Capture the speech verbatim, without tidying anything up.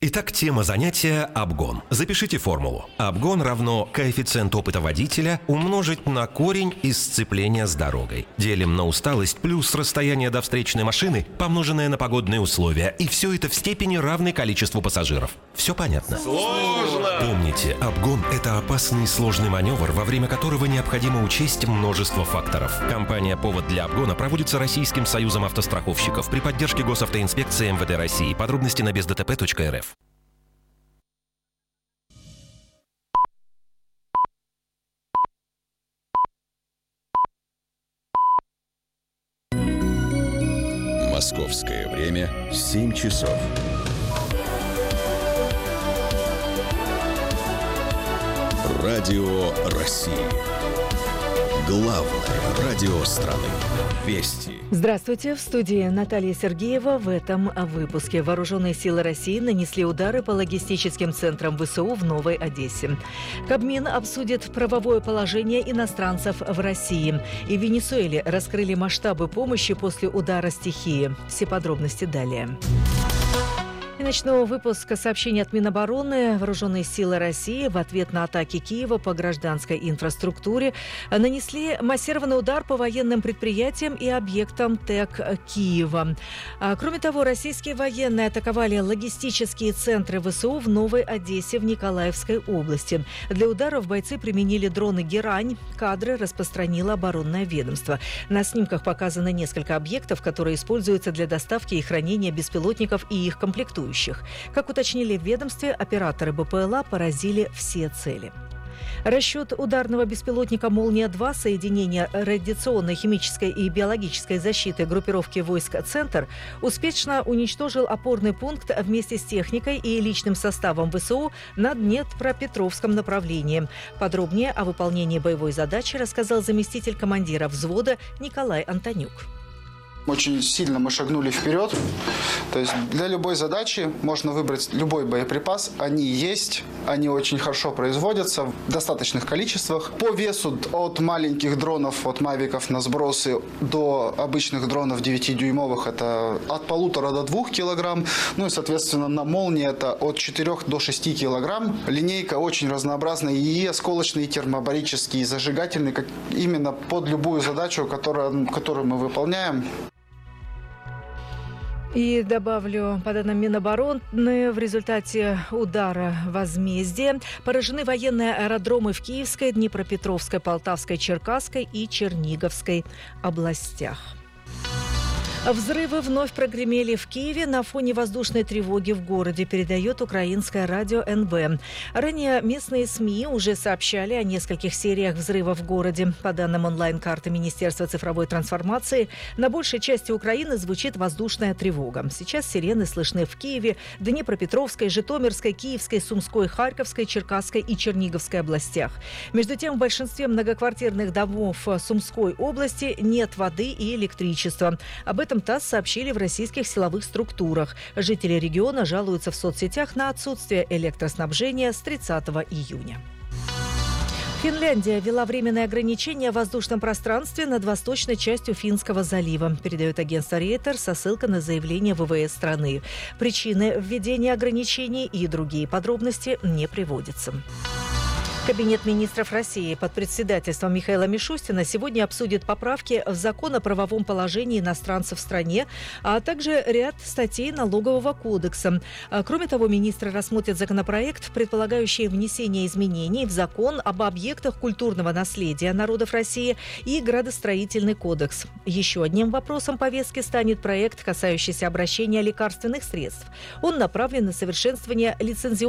Итак, тема занятия – обгон. Запишите формулу. Обгон равно коэффициент опыта водителя умножить на корень из сцепления с дорогой. Делим на усталость плюс расстояние до встречной машины, помноженное на погодные условия. И все это в степени равной количеству пассажиров. Все понятно? Сложно! Помните, обгон – это опасный и сложный маневр, во время которого необходимо учесть множество факторов. Компания «Повод для обгона» проводится Российским союзом автостраховщиков при поддержке Госавтоинспекции эм вэ дэ России. Подробности на без дэ тэ пэ точка эр эф. Московское время семь часов. Радио России. Главное радио страны. Вести. Здравствуйте. В студии Наталья Сергеева. В этом выпуске. Вооруженные силы России нанесли удары по логистическим центрам вэ эс у в Новой Одессе. Кабмин обсудит правовое положение иностранцев в России. И в Венесуэле раскрыли масштабы помощи после удара стихии. Все подробности далее. И начну выпуск сообщения от Минобороны. Вооруженные силы России в ответ на атаки Киева по гражданской инфраструктуре нанесли массированный удар по военным предприятиям и объектам ТЭК Киева. Кроме того, российские военные атаковали логистические центры вэ эс у в Новой Одессе в Николаевской области. Для ударов бойцы применили дроны «Герань». Кадры распространило оборонное ведомство. На снимках показано несколько объектов, которые используются для доставки и хранения беспилотников и их комплектующих. Как уточнили в ведомстве, операторы бэ пэ эл а поразили все цели. Расчет ударного беспилотника «Молния-два» соединения радиационной, химической и биологической защиты группировки войск «Центр» успешно уничтожил опорный пункт вместе с техникой и личным составом вэ эс у на Днепропетровском направлении. Подробнее о выполнении боевой задачи рассказал заместитель командира взвода Николай Антонюк. Очень сильно мы шагнули вперед. То есть для любой задачи можно выбрать любой боеприпас. Они есть, они очень хорошо производятся в достаточных количествах. По весу от маленьких дронов, от мавиков на сбросы до обычных дронов девятидюймовых это от полутора до двух килограмм. Ну и, соответственно, на молнии это от четырех до шести килограмм. Линейка очень разнообразная, и осколочный, и термобарический, и зажигательный, как именно под любую задачу, которую, которую мы выполняем. И добавлю, по данным Минобороны, в результате удара возмездия поражены военные аэродромы в Киевской, Днепропетровской, Полтавской, Черкасской и Черниговской областях. Взрывы вновь прогремели в Киеве на фоне воздушной тревоги в городе, передает украинское радио эн вэ. Ранее местные СМИ уже сообщали о нескольких сериях взрывов в городе. По данным онлайн-карты Министерства цифровой трансформации, на большей части Украины звучит воздушная тревога. Сейчас сирены слышны в Киеве, Днепропетровской, Житомирской, Киевской, Сумской, Харьковской, Черкасской и Черниговской областях. Между тем, в большинстве многоквартирных домов Сумской области нет воды и электричества. Об этом ТАСС сообщили в российских силовых структурах. Жители региона жалуются в соцсетях на отсутствие электроснабжения с тридцатого июня. Финляндия ввела временные ограничения в воздушном пространстве над восточной частью Финского залива, передает агентство Рейтер со ссылкой на заявление вэ вэ эс страны. Причины введения ограничений и другие подробности не приводятся. Кабинет министров России под председательством Михаила Мишустина сегодня обсудит поправки в закон о правовом положении иностранцев в стране, а также ряд статей Налогового кодекса. Кроме того, министры рассмотрят законопроект, предполагающий внесение изменений в закон об объектах культурного наследия народов России и градостроительный кодекс. Еще одним вопросом повестки станет проект, касающийся обращения лекарственных средств. Он направлен на совершенствование лицензионного